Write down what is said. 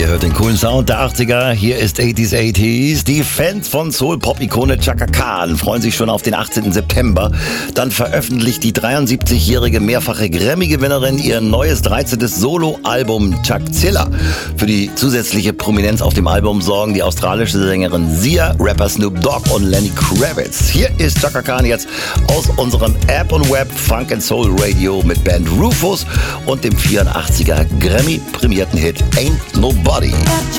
Ihr hört den coolen Sound der 80er. Hier ist 80s. Die Fans von Soul-Pop-Ikone Chaka Khan freuen sich schon auf den 18. September. Dann veröffentlicht die 73-jährige mehrfache Grammy-Gewinnerin ihr neues 13. Solo-Album Chakzilla. Für die zusätzliche Prominenz auf dem Album sorgen die australische Sängerin Sia, Rapper Snoop Dogg und Lenny Kravitz. Hier ist Chaka Khan jetzt aus unserem App und Web Funk and Soul Radio mit Band Rufus und dem 84er Grammy-prämierten Hit Ain't Nobody.